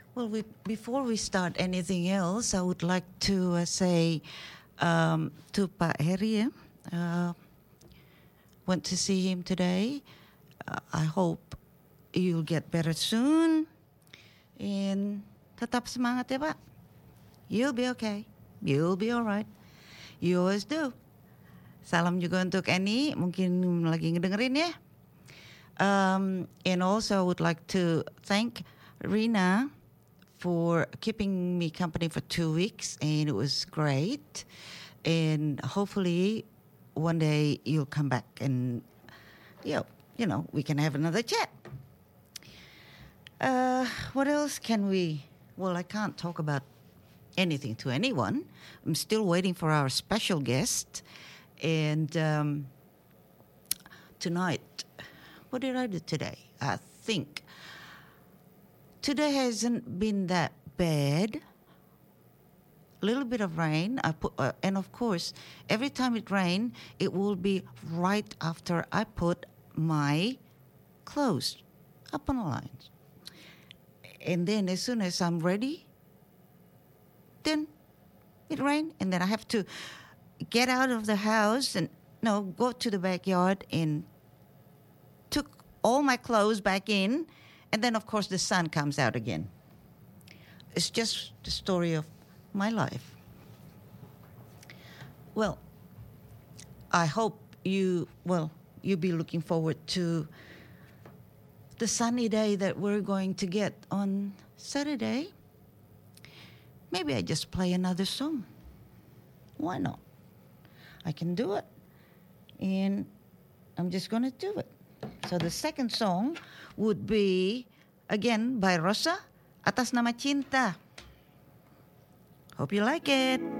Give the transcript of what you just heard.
Well, before we start anything else, I would like to say to Pak Heri, went to see him today. I hope you'll get better soon. And tetap semangat ya, Pak. You'll be okay. You'll be all right. You always do. Salam juga untuk Annie, mungkin lagi ngedengerin ya. And also I would like to thank Rina for keeping me company for 2 weeks, and it was great. And hopefully one day you'll come back and, we can have another chat. What else can we... Well, I can't talk about anything to anyone. I'm still waiting for our special guest. And tonight, what did I do today? I think today hasn't been that bad. A little bit of rain. And of course, every time it rains, it will be right after I put my clothes up on the lines. And then as soon as I'm ready, then it rains, and then I have to get out of the house and go to the backyard and took all my clothes back in, and then of course the sun comes out again. It's just the story of my life. Well, I hope you'll be looking forward to the sunny day that we're going to get on Saturday. Maybe I just play another song. Why not? I can do it. And I'm just going to do it. So the second song would be, again, by Rosa, Atas Nama Cinta. Hope you like it.